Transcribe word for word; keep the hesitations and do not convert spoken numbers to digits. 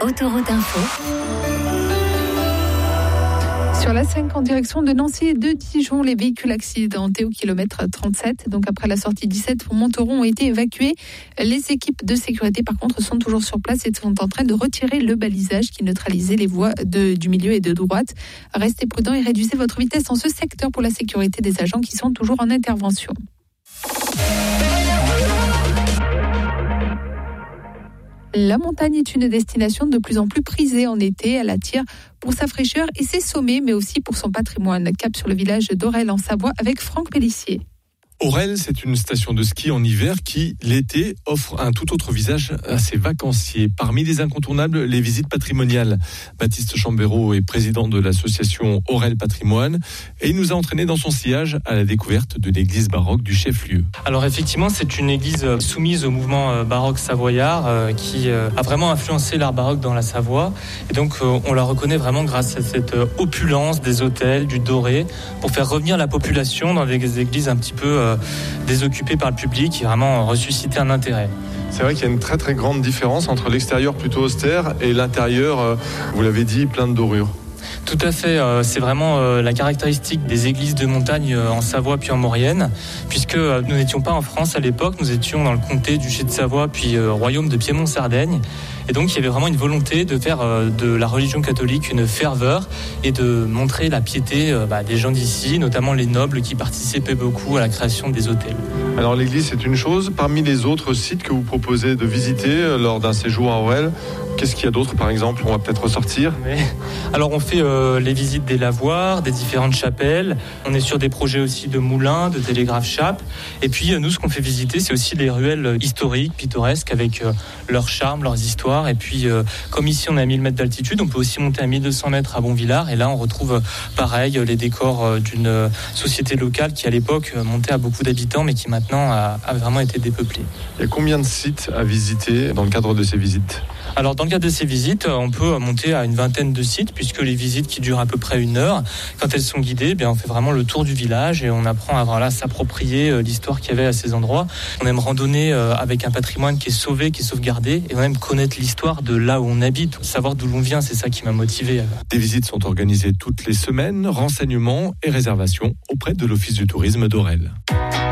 Autoroute Info. Sur la cinq en direction de Nancy et de Dijon, les véhicules accidentés au kilomètre trente-sept. Donc après la sortie dix-sept pour Montauron ont été évacués. Les équipes de sécurité par contre sont toujours sur place et sont en train de retirer le balisage qui neutralisait les voies de, du milieu et de droite. Restez prudents et réduisez votre vitesse en ce secteur pour la sécurité des agents qui sont toujours en intervention. La montagne est une destination de plus en plus prisée en été. Elle attire pour sa fraîcheur et ses sommets, mais aussi pour son patrimoine. Cap sur le village d'Orel en Savoie avec Franck Pellissier. Orel, c'est une station de ski en hiver qui, l'été, offre un tout autre visage à ses vacanciers. Parmi les incontournables, les visites patrimoniales. Baptiste Chambéraud est président de l'association Orel Patrimoine et il nous a entraînés dans son sillage à la découverte de l'église baroque du chef-lieu. Alors effectivement, c'est une église soumise au mouvement baroque savoyard qui a vraiment influencé l'art baroque dans la Savoie. Et donc on la reconnaît vraiment grâce à cette opulence des autels, du doré, pour faire revenir la population dans des églises un petit peu désoccupé par le public et vraiment ressusciter un intérêt. C'est vrai qu'il y a une très très grande différence entre l'extérieur plutôt austère et l'intérieur, vous l'avez dit, plein de dorures. Tout à fait, c'est vraiment la caractéristique des églises de montagne en Savoie puis en Maurienne, puisque nous n'étions pas en France à l'époque, nous étions dans le comté, duché de Savoie puis royaume de Piémont-Sardaigne. Et donc il y avait vraiment une volonté de faire de la religion catholique une ferveur et de montrer la piété bah, des gens d'ici, notamment les nobles qui participaient beaucoup à la création des hôtels. Alors l'église c'est une chose, parmi les autres sites que vous proposez de visiter lors d'un séjour à Orel, qu'est-ce qu'il y a d'autre par exemple? On va peut-être ressortir. Mais, alors on fait euh, les visites des lavoirs, des différentes chapelles, on est sur des projets aussi de moulins, de télégraphe-chape, et puis euh, nous ce qu'on fait visiter c'est aussi les ruelles historiques, pittoresques avec euh, leur charme, leurs histoires. Et puis, euh, comme ici, on est à mille mètres d'altitude, on peut aussi monter à mille deux cents mètres à Bonvillars. Et là, on retrouve, euh, pareil, les décors euh, d'une euh, société locale qui, à l'époque, euh, montait à beaucoup d'habitants, mais qui maintenant a, a vraiment été dépeuplée. Il y a combien de sites à visiter dans le cadre de ces visites ? Alors, dans le cadre de ces visites, on peut monter à une vingtaine de sites, puisque les visites qui durent à peu près une heure, quand elles sont guidées, eh bien, on fait vraiment le tour du village et on apprend à voilà, s'approprier l'histoire qu'il y avait à ces endroits. On aime randonner avec un patrimoine qui est sauvé, qui est sauvegardé, et on aime connaître l'histoire de là où on habite, savoir d'où l'on vient, c'est ça qui m'a motivé. Des visites sont organisées toutes les semaines, renseignements et réservations auprès de l'Office du tourisme d'Orel.